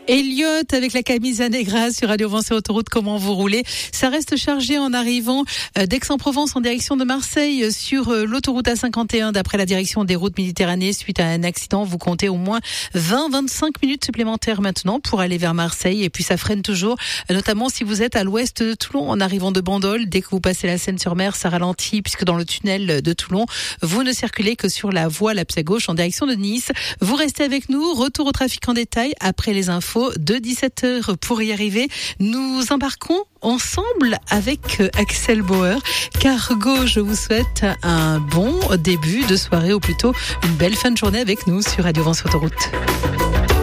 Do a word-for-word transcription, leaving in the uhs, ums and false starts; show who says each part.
Speaker 1: Elliot avec la Camisa Negra sur Radio Vence et Autoroute. Comment vous roulez? Ça reste chargé en arrivant d'Aix-en-Provence en direction de Marseille sur l'autoroute A cinquante et un d'après la direction des routes Méditerranée. Suite à un accident, vous comptez au moins vingt à vingt-cinq minutes supplémentaires maintenant pour aller vers Marseille. Et puis ça freine toujours, notamment si vous êtes à l'ouest de Toulon en arrivant de Bandol. Dès que vous passez la Seine-sur-Mer, ça ralentit puisque dans le tunnel de Toulon, vous ne circulez que sur la voie la plus à gauche en direction de Nice. Vous restez avec nous. Retour au trafic en détail après les infos de dix-sept heures. Pour y arriver, nous embarquons ensemble avec Axel Bauer. Cargo, je vous souhaite un bon début de soirée ou plutôt une belle fin de journée avec nous sur Radio Vence Autoroute.